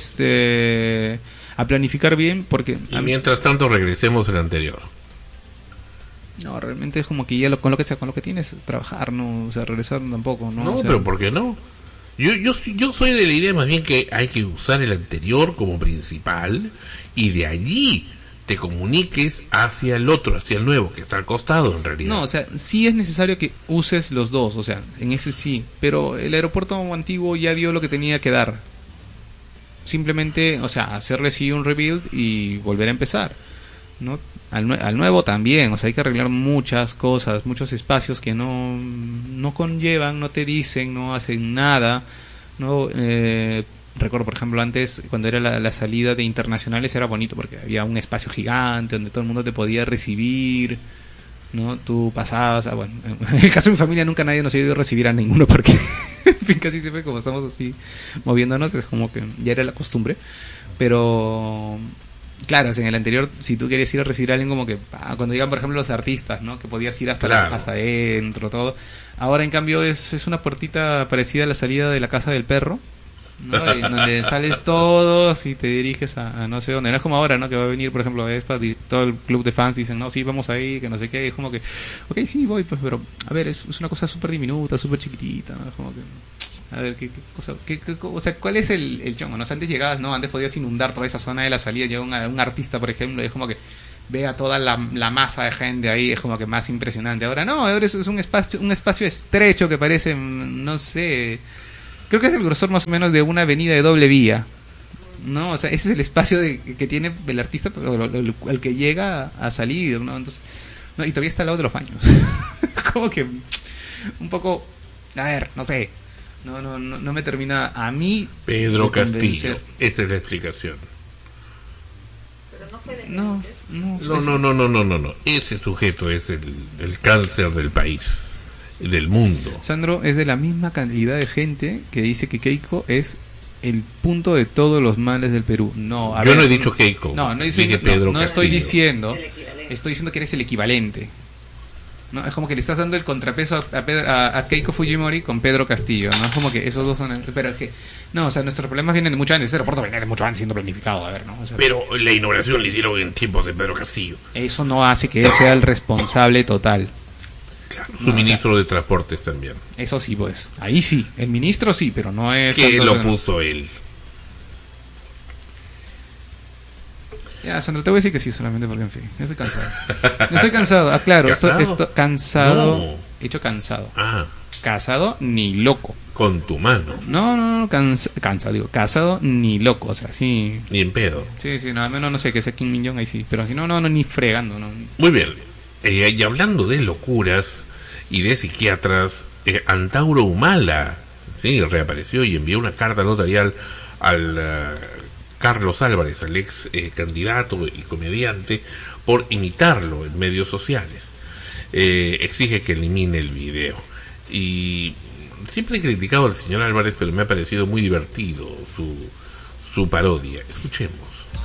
a planificar bien, porque... Y mientras tanto regresemos al anterior. No, realmente es como que ya con lo que tienes, trabajar, no, o sea, regresar tampoco, ¿no? No, o sea, pero ¿por qué no? Yo soy de la idea más bien que hay que usar el anterior como principal y de allí te comuniques hacia el otro, hacia el nuevo, que está al costado en realidad. No, o sea, sí es necesario que uses los dos, o sea, en ese sí, pero el aeropuerto antiguo ya dio lo que tenía que dar. Simplemente, o sea, hacerle sí un rebuild y volver a empezar, ¿no? Al nuevo también, o sea, hay que arreglar muchas cosas, muchos espacios que no conllevan, no te dicen, no hacen nada, ¿no? Recuerdo, por ejemplo, antes, cuando era la salida de internacionales, era bonito porque había un espacio gigante donde todo el mundo te podía recibir, ¿no? Tú pasabas, bueno, en el caso de mi familia nunca nadie nos ha ido a recibir a ninguno porque en fin, casi siempre como estamos así moviéndonos, es como que ya era la costumbre, pero claro, en el anterior, si tú querías ir a recibir a alguien, como que cuando llegan, por ejemplo, los artistas, ¿no? Que podías ir hasta adentro, todo. Ahora, en cambio, es una puertita parecida a la salida de la casa del perro, ¿no? En donde sales todos y te diriges a no sé dónde. No es como ahora, ¿no? Que va a venir, por ejemplo, Espa y todo el club de fans dicen, no, sí, vamos ahí, que no sé qué. Es como que, ok, sí, voy, pues, pero, a ver, es una cosa súper diminuta, súper chiquitita, ¿no? Es como que... A ver, ¿qué cosa? O sea, ¿cuál es el chongo? ¿No? Antes llegabas, ¿no? Antes podías inundar toda esa zona de la salida. Llega un artista, por ejemplo, y es como que ve a toda la masa de gente ahí, es como que más impresionante. Ahora no, ahora es un espacio estrecho que parece, no sé, creo que es el grosor más o menos de una avenida de doble vía, ¿no? O sea, ese es el espacio que tiene el artista, el que llega a salir, ¿no? Entonces, no, y todavía está al lado de los baños. Como que un poco, a ver, no sé. No me termina a mí. Pedro Castillo, esa es la explicación. Pero no fue de No. Ese sujeto es el cáncer del país, del mundo. Sandro es de la misma cantidad de gente que dice que Keiko es el punto de todos los males del Perú. No, yo no he dicho Keiko. No estoy diciendo. Estoy diciendo que eres el equivalente. No, es como que le estás dando el contrapeso a Keiko Fujimori con Pedro Castillo, ¿no? Es como que esos dos son... Pero es que... No, o sea, nuestros problemas vienen de mucho antes. Ese aeropuerto viene de mucho antes siendo planificado, a ver, ¿no? O sea, pero la inauguración la hicieron en tiempos de Pedro Castillo. Eso no hace que él sea el responsable total. Claro, su ministro de Transportes también. Eso sí, pues. Ahí sí. El ministro sí, pero no es... Que tanto- lo puso él. Ya, Sandra, te voy a decir que sí, solamente porque, en fin, yo estoy cansado. Estoy cansado. Ah, claro, esto cansado. No. Hecho cansado. Ah, Casado ni loco. con tu mano. No, cansado, digo. Casado ni loco, o sea, sí. Ni en pedo. Sí, no, al menos no sé, que sea Kim Min-jong ahí sí. Pero si no, ni fregando, no. Muy bien. Y hablando de locuras y de psiquiatras, Antauro Humala, sí, reapareció y envió una carta notarial al Carlos Álvarez, al ex candidato y comediante, por imitarlo en medios sociales. Exige que elimine el video. Y siempre he criticado al señor Álvarez, pero me ha parecido muy divertido su parodia. Escuchemos.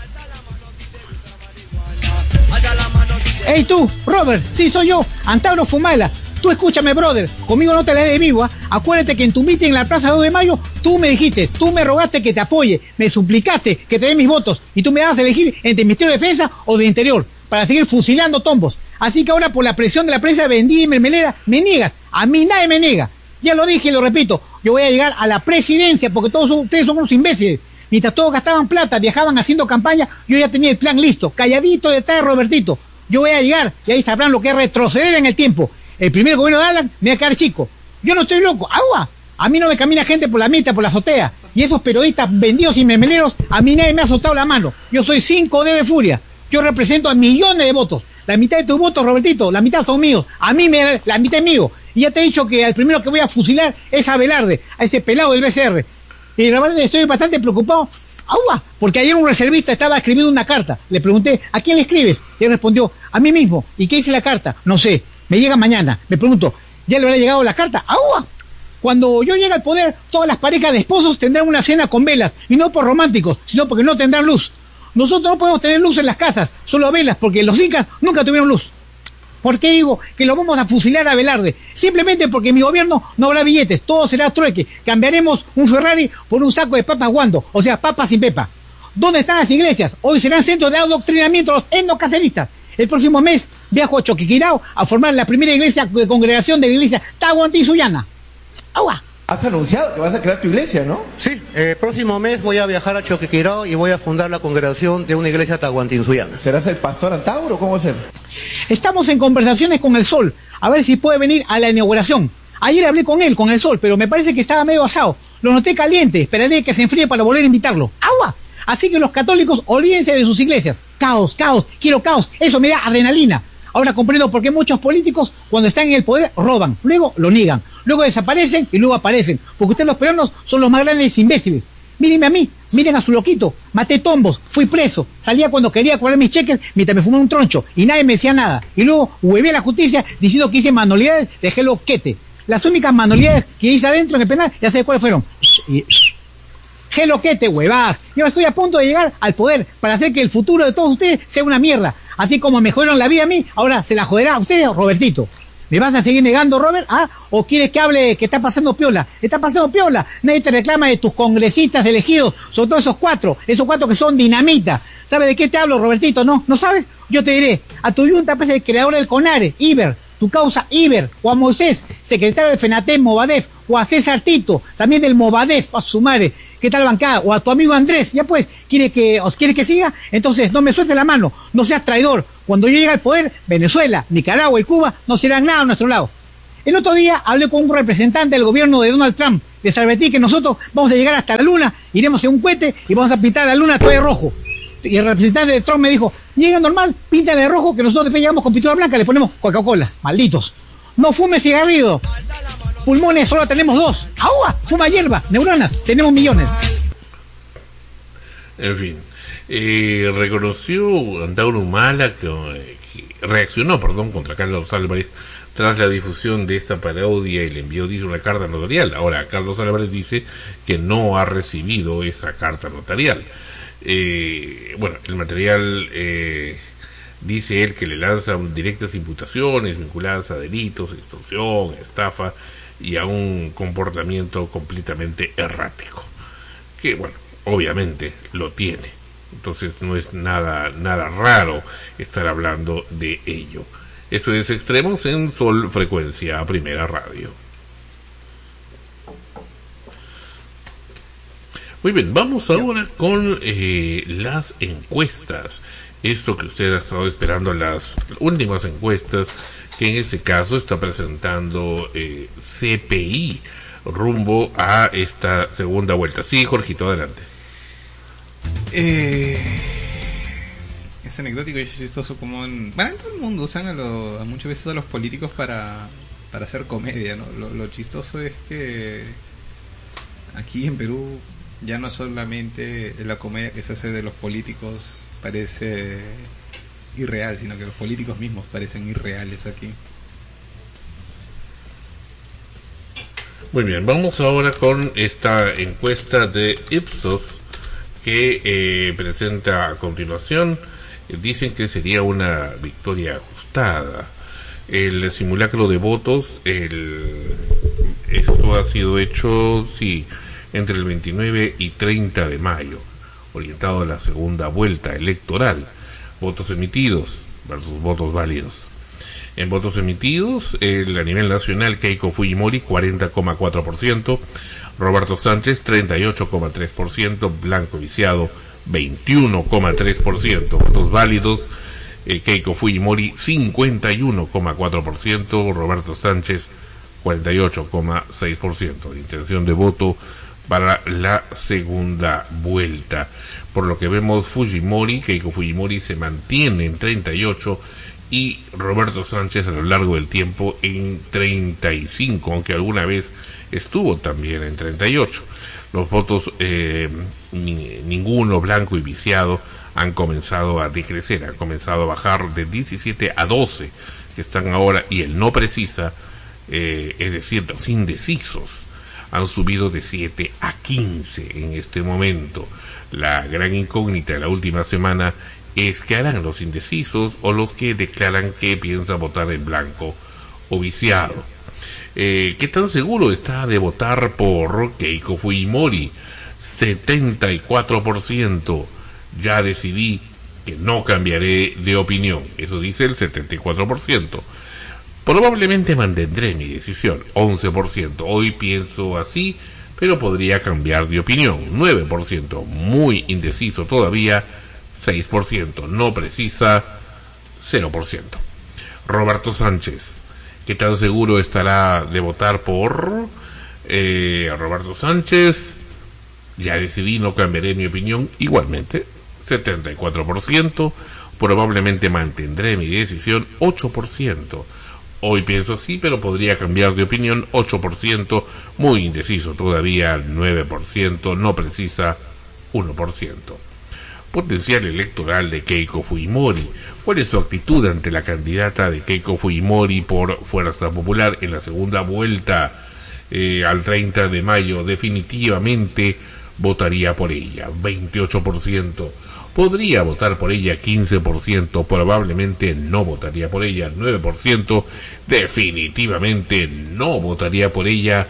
Hey tú, Robert, sí soy yo, Antauro Fumala. Tú escúchame, brother, conmigo no te la de vivo, ¿eh? Acuérdate que en tu meeting en la Plaza 2 de Mayo, tú me dijiste, tú me rogaste que te apoye, me suplicaste que te dé mis votos, y tú me vas a elegir entre el Ministerio de Defensa o de Interior, para seguir fusilando tombos. Así que ahora por la presión de la prensa vendida y mermelera, me niegas, a mí nadie me niega. Ya lo dije y lo repito, yo voy a llegar a la presidencia porque todos ustedes son unos imbéciles. Mientras todos gastaban plata, viajaban haciendo campaña, yo ya tenía el plan listo, calladito detrás de Robertito. Yo voy a llegar y ahí sabrán lo que es retroceder en el tiempo. El primer gobierno de Alan me va a quedar chico. Yo no estoy loco, agua. A mí no me camina gente por la mitad, por la azotea. Y esos periodistas vendidos y memeleros, a mí nadie me ha soltado la mano. Yo soy 5D de furia. Yo represento a millones de votos. La mitad de tus votos, Robertito, la mitad son míos. A mí la mitad es mío. Y ya te he dicho que al primero que voy a fusilar es a Velarde, a ese pelado del BCR. Y la verdad estoy bastante preocupado. ¡Agua! Porque ayer un reservista estaba escribiendo una carta. Le pregunté, ¿a quién le escribes? Y él respondió, a mí mismo. ¿Y qué dice la carta? No sé. Me llega mañana. Me pregunto, ¿ya le habrá llegado la carta? ¡Agua! Cuando yo llegue al poder, todas las parejas de esposos tendrán una cena con velas. Y no por románticos, sino porque no tendrán luz. Nosotros no podemos tener luz en las casas, solo velas, porque los incas nunca tuvieron luz. ¿Por qué digo que lo vamos a fusilar a Velarde? Simplemente porque en mi gobierno no habrá billetes, todo será trueque. Cambiaremos un Ferrari por un saco de papas guando, o sea, papas sin pepa. ¿Dónde están las iglesias? Hoy serán centros de adoctrinamiento a los etnocaceristas. El próximo mes viajo a Choquequirao a formar la primera iglesia de congregación de la iglesia Tahuantinsullana. ¡Agua! Has anunciado que vas a crear tu iglesia, ¿no? Sí, el próximo mes voy a viajar a Choquequirao y voy a fundar la congregación de una iglesia tahuantinsullana. ¿Serás el pastor Antauro? ¿Cómo va a ser? Estamos en conversaciones con el Sol, a ver si puede venir a la inauguración. Ayer hablé con él, con el Sol, pero me parece que estaba medio asado. Lo noté caliente, esperaré que se enfríe para volver a invitarlo. ¡Agua! Así que los católicos, olvídense de sus iglesias. Caos, quiero caos, eso me da adrenalina. Ahora comprendo por qué muchos políticos, cuando están en el poder, roban, luego lo niegan, luego desaparecen y luego aparecen, porque ustedes los peruanos son los más grandes imbéciles. Mírenme a mí, miren a su loquito, maté tombos, fui preso, salía cuando quería cobrar mis cheques mientras me fumé un troncho y nadie me decía nada. Y luego huevé a la justicia diciendo que hice manualidades de Hello Kitty. Las únicas manualidades que hice adentro en el penal, ya sé cuáles fueron. Hello Kitty, huevadas. Y ahora estoy a punto de llegar al poder para hacer que el futuro de todos ustedes sea una mierda. Así como me jodieron la vida a mí, ahora se la joderá a ustedes, Robertito. ¿Me vas a seguir negando, Robert? ¿Ah? ¿O quieres que hable que está pasando piola? Está pasando piola. Nadie te reclama de tus congresistas elegidos, sobre todo esos cuatro que son dinamita. ¿Sabes de qué te hablo, Robertito? ¿No? ¿No sabes? Yo te diré. A tu yunta, pues, el creador del CONARE, Iber, tu causa Iber, o a Moisés, secretario del FENATEM, Movadef, o a César Tito, también del Movadef, a su madre, ¿qué tal bancada? O a tu amigo Andrés, ya pues, ¿quiere que siga? Entonces, no me suelte la mano, no seas traidor. Cuando yo llegue al poder, Venezuela, Nicaragua y Cuba no serán nada a nuestro lado. El otro día hablé con un representante del gobierno de Donald Trump, les advertí que nosotros vamos a llegar hasta la luna, iremos en un cohete y vamos a pintar la luna todo de rojo. Y el representante de Trump me dijo, llega normal, píntale de rojo, que nosotros después llegamos con pintura blanca, le ponemos Coca-Cola, malditos. No fume cigarrillo, pulmones solo tenemos 2, agua, fuma hierba, neuronas, tenemos millones. En fin, reconoció Antauro Humala que reaccionó, contra Carlos Álvarez tras la difusión de esta parodia y le envió, dice, una carta notarial. Ahora, Carlos Álvarez dice que no ha recibido esa carta notarial. Bueno, el material dice él que le lanzan directas imputaciones vinculadas a delitos, extorsión, estafa y a un comportamiento completamente errático, que bueno, obviamente lo tiene. Entonces no es nada raro estar hablando de ello. Esto es Extremos en Sol Frecuencia Primera Radio. Muy bien, vamos ahora con las encuestas. Esto que usted ha estado esperando, las últimas encuestas que en este caso está presentando CPI rumbo a esta segunda vuelta. Sí, Jorgito, adelante. Es anecdótico y chistoso como en todo el mundo usan a muchas veces a los políticos para hacer comedia, ¿no? Lo chistoso es que aquí en Perú ya no solamente la comedia que se hace de los políticos parece irreal, sino que los políticos mismos parecen irreales aquí. Muy bien, vamos ahora con esta encuesta de Ipsos que presenta a continuación. Dicen que sería una victoria ajustada. El simulacro de votos, esto ha sido hecho, sí, entre el 29 y 30 de mayo, orientado a la segunda vuelta electoral. Votos emitidos versus votos válidos. En votos emitidos, a nivel nacional, Keiko Fujimori 40,4%, Roberto Sánchez 38,3%, Blanco Viciado 21,3%, votos válidos, Keiko Fujimori 51,4%, Roberto Sánchez 48,6%, intención de voto para la segunda vuelta. Por lo que vemos, Keiko Fujimori se mantiene en 38% y Roberto Sánchez a lo largo del tiempo en 35%, aunque alguna vez estuvo también en 38%. Los votos, ninguno, Blanco y Viciado, han comenzado a decrecer, han comenzado a bajar de 17 a 12, que están ahora, y el no precisa, es decir, los indecisos, han subido de 7 a 15 en este momento. La gran incógnita de la última semana es qué harán los indecisos o los que declaran que piensan votar en blanco o viciado. ¿Qué tan seguro está de votar por Keiko Fujimori? 74%. Ya decidí que no cambiaré de opinión. Eso dice el 74%. Probablemente mantendré mi decisión. 11%. Hoy pienso así, pero podría cambiar de opinión. 9%. Muy indeciso todavía. 6%. No precisa. 0%. Roberto Sánchez. ¿Qué tan seguro estará de votar por Roberto Sánchez? Ya decidí, no cambiaré mi opinión. Igualmente, 74%. Probablemente mantendré mi decisión. 8%. Hoy pienso así, pero podría cambiar de opinión. 8%. Muy indeciso todavía. 9%. No precisa. 1%. Potencial electoral de Keiko Fujimori. ¿Cuál es su actitud ante la candidata de Keiko Fujimori por Fuerza Popular en la segunda vuelta al 30 de mayo? Definitivamente votaría por ella, 28%. Podría votar por ella, 15%. Probablemente no votaría por ella, 9%. Definitivamente no votaría por ella,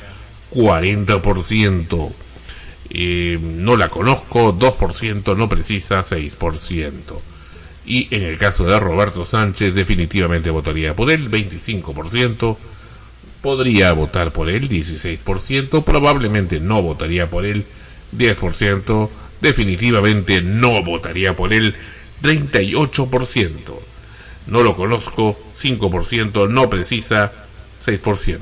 40%. No la conozco, 2%, no precisa, 6%. Y en el caso de Roberto Sánchez, definitivamente votaría por él, 25%. Podría votar por él, 16%. Probablemente no votaría por él, 10%. Definitivamente no votaría por él, 38%. No lo conozco, 5%, no precisa, 6%.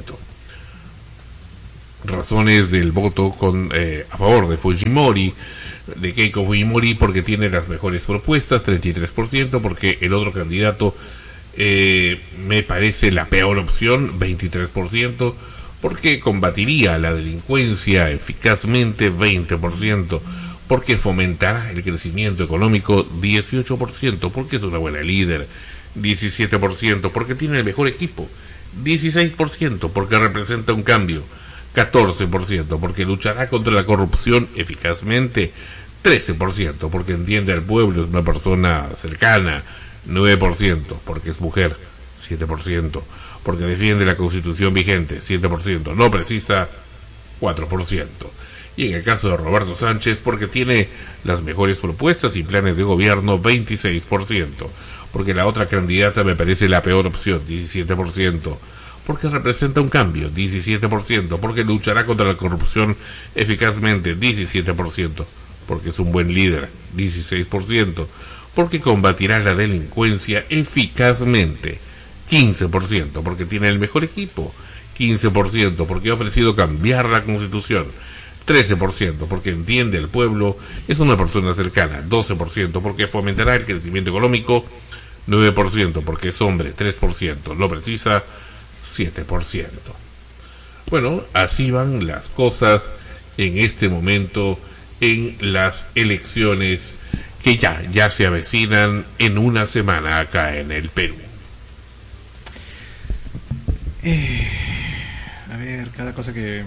Razones del voto a favor de Fujimori, de Keiko Fujimori: porque tiene las mejores propuestas, 33%, porque el otro candidato me parece la peor opción, 23%, porque combatiría la delincuencia eficazmente, 20%, porque fomentará el crecimiento económico, 18%, porque es una buena líder, 17%, porque tiene el mejor equipo, 16%, porque representa un cambio, 14%, porque luchará contra la corrupción eficazmente, 13%, porque entiende al pueblo, es una persona cercana, 9%, porque es mujer, 7%, porque defiende la Constitución vigente, 7%, no precisa, 4%. Y en el caso de Roberto Sánchez, porque tiene las mejores propuestas y planes de gobierno, 26%. Porque la otra candidata me parece la peor opción, 17%. Porque representa un cambio, 17%. Porque luchará contra la corrupción eficazmente, 17%. Porque es un buen líder, 16%. Porque combatirá la delincuencia eficazmente, 15%. Porque tiene el mejor equipo, 15%. Porque ha ofrecido cambiar la Constitución, 13%, porque entiende al pueblo, es una persona cercana, 12%, porque fomentará el crecimiento económico, 9%, porque es hombre, 3%, lo precisa, 7%. Bueno, así van las cosas en este momento en las elecciones que ya se avecinan en una semana acá en el Perú. A ver, cada cosa que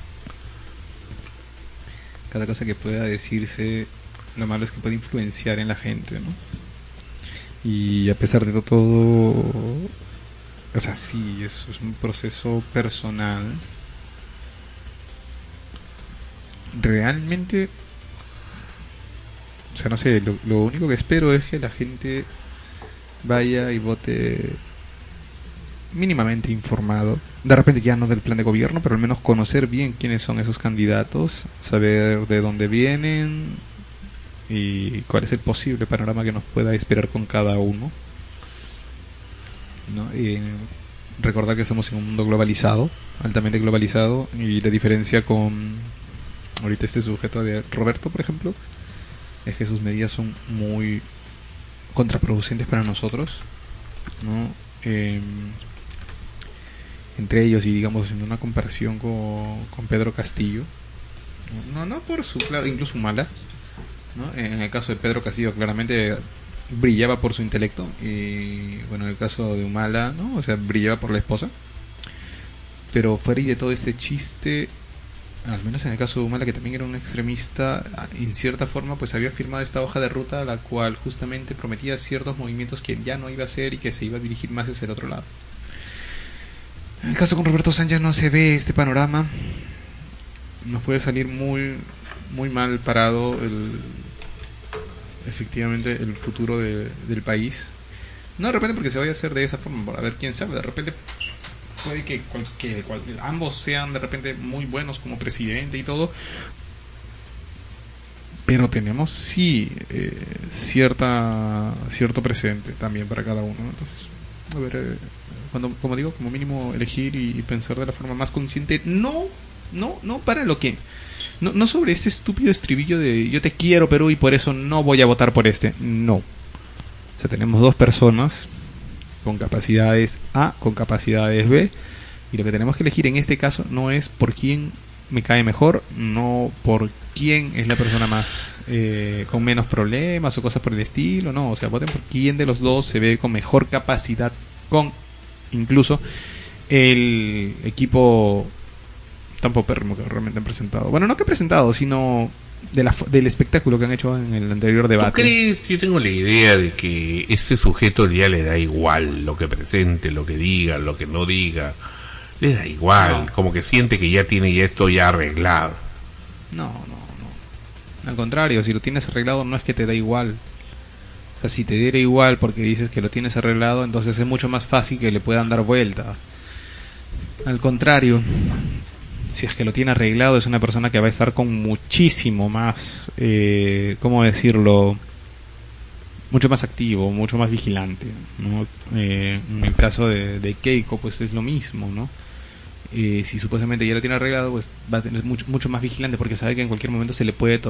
pueda decirse, lo malo es que puede influenciar en la gente, ¿no? Y a pesar de todo, o sea, sí, eso es un proceso personal. Realmente, o sea, no sé, lo único que espero es que la gente vaya y vote mínimamente informado, de repente ya no del plan de gobierno, pero al menos conocer bien quiénes son esos candidatos, saber de dónde vienen y cuál es el posible panorama que nos pueda esperar con cada uno, ¿no? Y recordar que estamos en un mundo globalizado, altamente globalizado, y la diferencia con ahorita este sujeto de Roberto, por ejemplo, es que sus medidas son muy contraproducentes para nosotros, ¿no? Entre ellos, y digamos haciendo una comparación con Pedro Castillo, no por su, claro, incluso Humala, ¿no? En el caso de Pedro Castillo claramente brillaba por su intelecto, y bueno, en el caso de Humala, ¿no? O sea, brillaba por la esposa. Pero fuera y de todo este chiste, al menos en el caso de Humala, que también era un extremista, en cierta forma pues había firmado esta hoja de ruta, la cual justamente prometía ciertos movimientos que ya no iba a hacer y que se iba a dirigir más hacia el otro lado. En el caso con Roberto Sánchez no se ve este panorama. Nos puede salir muy mal parado efectivamente el futuro del país. No de repente porque se vaya a hacer de esa forma, a ver, quién sabe, de repente puede que ambos sean de repente muy buenos como presidente y todo, pero tenemos cierto presente también para cada uno, ¿no? Entonces, a ver, como digo, como mínimo elegir y pensar de la forma más consciente, no para lo que no sobre este estúpido estribillo de yo te quiero Perú y por eso no voy a votar por este, no. O sea, tenemos dos personas con capacidades A, con capacidades B, y lo que tenemos que elegir en este caso no es por quién me cae mejor, no por quién es la persona más con menos problemas o cosas por el estilo, no, o sea, voten por quién de los dos se ve con mejor capacidad, con incluso el equipo tan popérrimo que realmente han presentado. Bueno, no que han presentado, sino del espectáculo que han hecho en el anterior debate. ¿Tú crees? Yo tengo la idea de que este sujeto ya le da igual lo que presente, lo que diga, lo que no diga. Le da igual, como que siente que ya tiene esto ya arreglado. No. Al contrario, si lo tienes arreglado no es que te da igual. O sea, si te diera igual porque dices que lo tienes arreglado, entonces es mucho más fácil que le puedan dar vuelta. Al contrario, si es que lo tiene arreglado, es una persona que va a estar con muchísimo más, ¿cómo decirlo? Mucho más activo, mucho más vigilante, ¿no? En el caso de Keiko, pues es lo mismo, ¿no? Si supuestamente ya lo tiene arreglado, pues va a tener mucho más vigilante porque sabe que en cualquier momento se le puede